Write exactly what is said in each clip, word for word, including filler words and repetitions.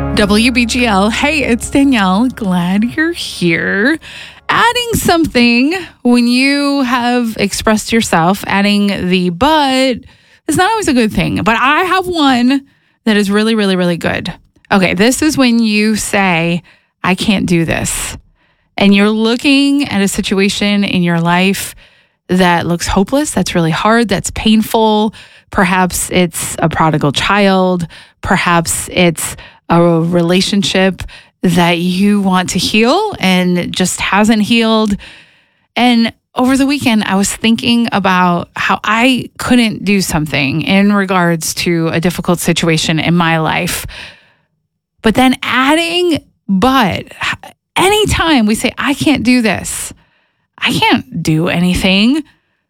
W B G L. Hey, it's Danielle. Glad you're here. Adding something when you have expressed yourself, adding the but is not always a good thing. But I have one that is really, really, really good. Okay, this is when you say, I can't do this. And you're looking at a situation in your life that looks hopeless, that's really hard, that's painful. Perhaps it's a prodigal child. Perhaps it's a relationship that you want to heal and just hasn't healed. And over the weekend, I was thinking about how I couldn't do something in regards to a difficult situation in my life. But then adding, but anytime we say, I can't do this, I can't do anything,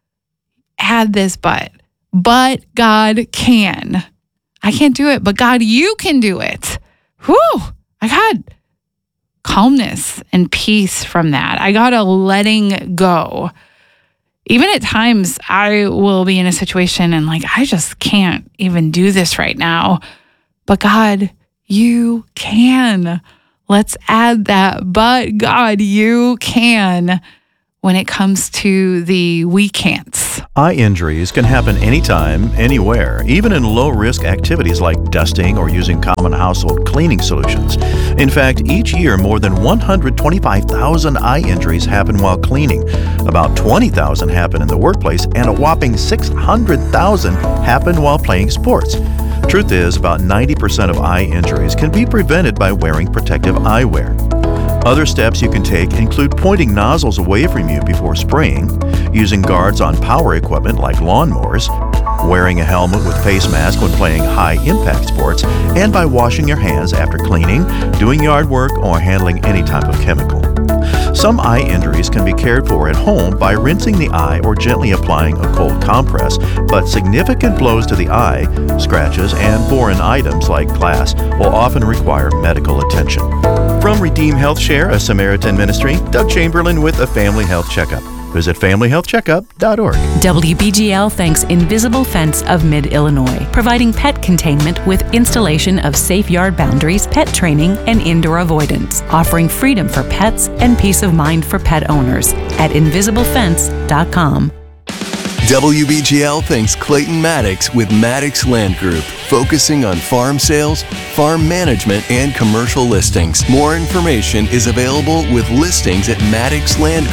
add this but. But God can. I can't do it, but God, you can do it. Whew, I got calmness and peace from that. I got a letting go. Even at times, I will be in a situation and like, I just can't even do this right now. But God, you can. Let's add that. But God, you can when it comes to the we can'ts. Eye injuries can happen anytime, anywhere, even in low-risk activities like dusting or using common household cleaning solutions. In fact, each year, more than one hundred twenty-five thousand eye injuries happen while cleaning. About twenty thousand happen in the workplace, and a whopping six hundred thousand happen while playing sports. Truth is, about ninety percent of eye injuries can be prevented by wearing protective eyewear. Other steps you can take include pointing nozzles away from you before spraying, using guards on power equipment like lawnmowers, wearing a helmet with face mask when playing high-impact sports, and by washing your hands after cleaning, doing yard work, or handling any type of chemical. Some eye injuries can be cared for at home by rinsing the eye or gently applying a cold compress, but significant blows to the eye, scratches, and foreign items like glass will often require medical attention. From Redeem Health Share, a Samaritan ministry, Doug Chamberlain with a Family Health Checkup. Visit family health checkup dot org. W B G L thanks Invisible Fence of Mid-Illinois, providing pet containment with installation of safe yard boundaries, pet training, and indoor avoidance, offering freedom for pets and peace of mind for pet owners at invisible fence dot com. W B G L thanks Clayton Maddox with Maddox Land Group, focusing on farm sales, farm management, and commercial listings. More information is available with listings at Maddox Land